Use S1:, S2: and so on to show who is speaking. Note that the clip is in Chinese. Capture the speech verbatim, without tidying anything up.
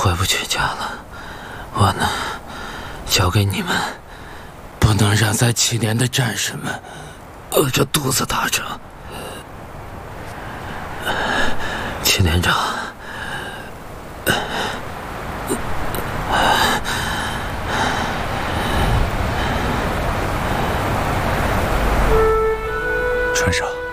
S1: 回不去家了，我呢，交给你们，不能让在祁连的战士们饿着肚子打仗。祁连长，
S2: 船上。